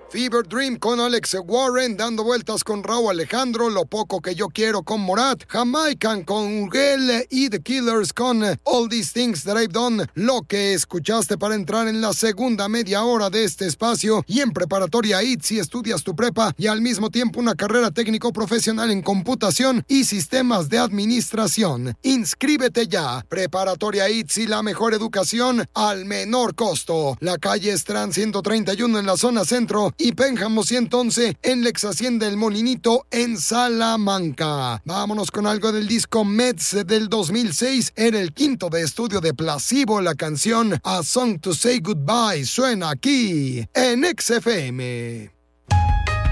Fever Dream con Alex Warren, Dando Vueltas con Raúl Alejandro, Lo Poco Que Yo Quiero con Morat, Jamaican con Ugel y The Killers con All These Things That I've Done. Lo que escuchaste para entrar en la segunda media hora de este espacio. Y en Preparatoria ITZY estudias tu prepa y al mismo tiempo una carrera técnico profesional en computación y sistemas de administración. Inscríbete ya. Preparatoria ITZY, la mejor educación al menor costo. La calle Strand 131 en la zona centro y Pénjamo 111 en la ex hacienda El Molinito en Salamanca. Vámonos con algo del disco Meds del 2006. Era el quinto de estudio de Placebo. La canción A Song to Say Goodbye suena aquí en XFM.